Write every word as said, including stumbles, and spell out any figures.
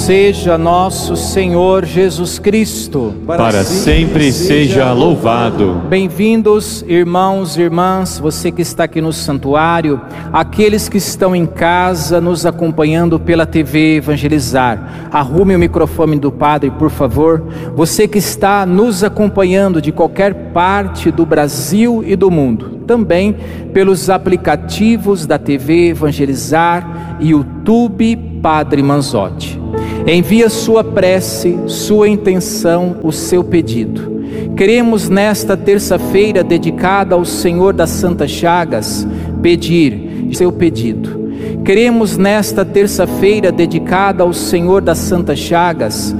Seja nosso Senhor Jesus Cristo, para sempre seja louvado. Bem-vindos, irmãos e irmãs, você que está aqui no santuário, aqueles que estão em casa nos acompanhando pela T V Evangelizar. Arrume o microfone do Padre, por favor. Você que está nos acompanhando de qualquer parte do Brasil e do mundo, também pelos aplicativos da T V Evangelizar e YouTube Padre Manzotti. Envie a sua prece, sua intenção, o seu pedido. Queremos nesta terça-feira dedicada ao Senhor das Santas Chagas, pedir seu pedido. Queremos nesta terça-feira dedicada ao Senhor das Santas Chagas,